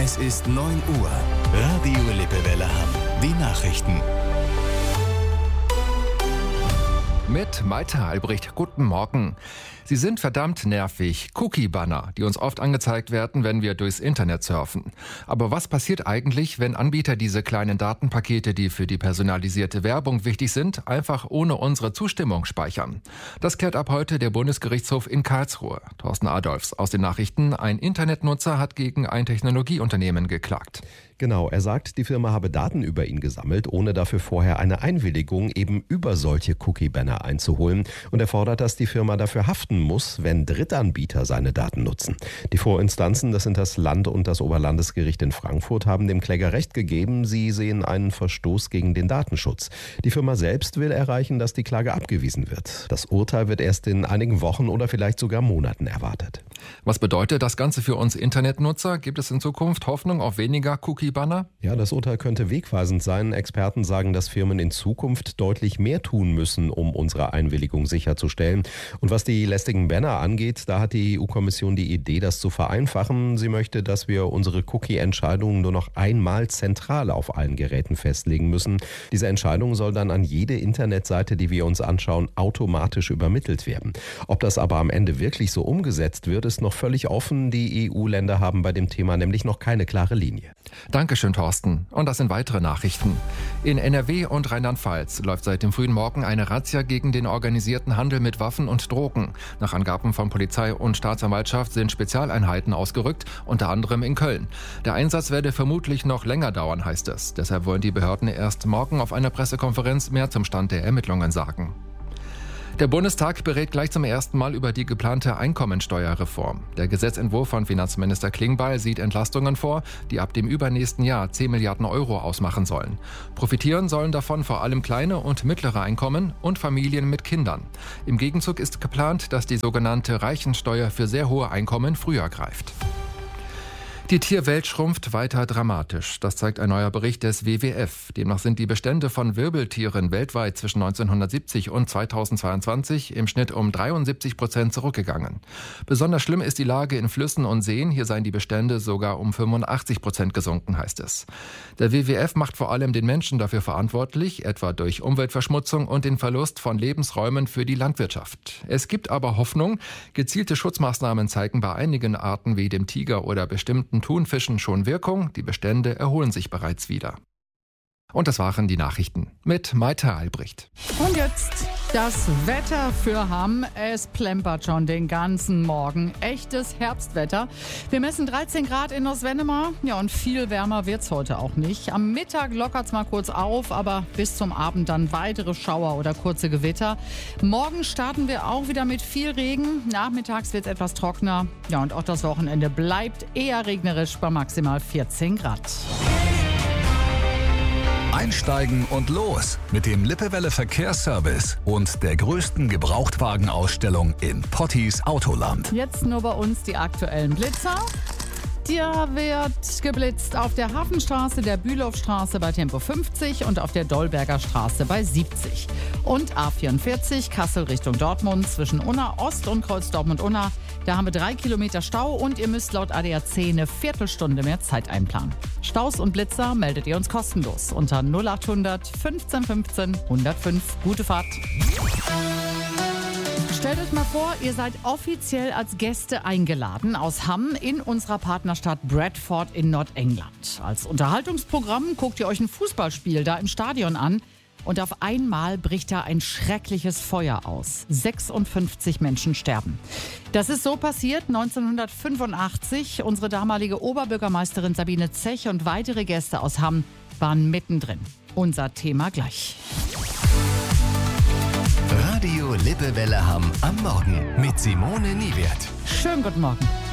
Es ist 9 Uhr. Radio Lippewelle Hamm. Die Nachrichten. Mit Maite Albrecht, guten Morgen. Sie sind verdammt nervig. Cookie-Banner, die uns oft angezeigt werden, wenn wir durchs Internet surfen. Aber was passiert eigentlich, wenn Anbieter diese kleinen Datenpakete, die für die personalisierte Werbung wichtig sind, einfach ohne unsere Zustimmung speichern? Das klärt ab heute der Bundesgerichtshof in Karlsruhe. Thorsten Adolfs aus den Nachrichten. Ein Internetnutzer hat gegen ein Technologieunternehmen geklagt. Genau, er sagt, die Firma habe Daten über ihn gesammelt, ohne dafür vorher eine Einwilligung eben über solche Cookie-Banner einzuholen. Und er fordert, dass die Firma dafür haften muss, wenn Drittanbieter seine Daten nutzen. Die Vorinstanzen, das sind das Land- und das Oberlandesgericht in Frankfurt, haben dem Kläger Recht gegeben. Sie sehen einen Verstoß gegen den Datenschutz. Die Firma selbst will erreichen, dass die Klage abgewiesen wird. Das Urteil wird erst in einigen Wochen oder vielleicht sogar Monaten erwartet. Was bedeutet das Ganze für uns Internetnutzer? Gibt es in Zukunft Hoffnung auf weniger Cookie-Banner? Ja, das Urteil könnte wegweisend sein. Experten sagen, dass Firmen in Zukunft deutlich mehr tun müssen, um unsere Einwilligung sicherzustellen. Und was die lästigen Banner angeht, da hat die EU-Kommission die Idee, das zu vereinfachen. Sie möchte, dass wir unsere Cookie-Entscheidungen nur noch einmal zentral auf allen Geräten festlegen müssen. Diese Entscheidung soll dann an jede Internetseite, die wir uns anschauen, automatisch übermittelt werden. Ob das aber am Ende wirklich so umgesetzt wird, ist noch völlig offen. Die EU-Länder haben bei dem Thema nämlich noch keine klare Linie. Dankeschön, Thorsten. Und das sind weitere Nachrichten. In NRW und Rheinland-Pfalz läuft seit dem frühen Morgen eine Razzia gegen den organisierten Handel mit Waffen und Drogen. Nach Angaben von Polizei und Staatsanwaltschaft sind Spezialeinheiten ausgerückt, unter anderem in Köln. Der Einsatz werde vermutlich noch länger dauern, heißt es. Deshalb wollen die Behörden erst morgen auf einer Pressekonferenz mehr zum Stand der Ermittlungen sagen. Der Bundestag berät gleich zum ersten Mal über die geplante Einkommensteuerreform. Der Gesetzentwurf von Finanzminister Klingbeil sieht Entlastungen vor, die ab dem übernächsten Jahr 10 Milliarden Euro ausmachen sollen. Profitieren sollen davon vor allem kleine und mittlere Einkommen und Familien mit Kindern. Im Gegenzug ist geplant, dass die sogenannte Reichensteuer für sehr hohe Einkommen früher greift. Die Tierwelt schrumpft weiter dramatisch. Das zeigt ein neuer Bericht des WWF. Demnach sind die Bestände von Wirbeltieren weltweit zwischen 1970 und 2022 im Schnitt um 73% zurückgegangen. Besonders schlimm ist die Lage in Flüssen und Seen. Hier seien die Bestände sogar um 85% gesunken, heißt es. Der WWF macht vor allem den Menschen dafür verantwortlich, etwa durch Umweltverschmutzung und den Verlust von Lebensräumen für die Landwirtschaft. Es gibt aber Hoffnung. Gezielte Schutzmaßnahmen zeigen bei einigen Arten wie dem Tiger oder bestimmten Thunfischen schon Wirkung. Die Bestände erholen sich bereits wieder. Und das waren die Nachrichten mit Maite Albrecht. Und jetzt das Wetter für Hamm. Es plempert schon den ganzen Morgen. Echtes Herbstwetter. Wir messen 13 Grad in Oswennemar. Ja, und viel wärmer wird's heute auch nicht. Am Mittag lockert's mal kurz auf, aber bis zum Abend dann weitere Schauer oder kurze Gewitter. Morgen starten wir auch wieder mit viel Regen. Nachmittags wird's etwas trockener. Ja, und auch das Wochenende bleibt eher regnerisch bei maximal 14 Grad. Einsteigen und los mit dem Lippewelle Verkehrsservice und der größten Gebrauchtwagenausstellung in Pottis Autoland. Jetzt nur bei uns die aktuellen Blitzer. Hier wird geblitzt auf der Hafenstraße, der Bülowstraße bei Tempo 50 und auf der Dolberger Straße bei 70. Und A44 Kassel Richtung Dortmund zwischen Unna Ost und Kreuz Dortmund-Unna. Da haben wir 3 Kilometer Stau und ihr müsst laut ADAC eine Viertelstunde mehr Zeit einplanen. Staus und Blitzer meldet ihr uns kostenlos unter 0800 15 15 105. Gute Fahrt. Stellt euch mal vor, ihr seid offiziell als Gäste eingeladen aus Hamm in unserer Partnerstadt Bradford in Nordengland. Als Unterhaltungsprogramm guckt ihr euch ein Fußballspiel da im Stadion an und auf einmal bricht da ein schreckliches Feuer aus. 56 Menschen sterben. Das ist so passiert 1985. Unsere damalige Oberbürgermeisterin Sabine Zech und weitere Gäste aus Hamm waren mittendrin. Unser Thema gleich. Radio Lippewelle Hamm am Morgen mit Simone Niewert. Schönen guten Morgen.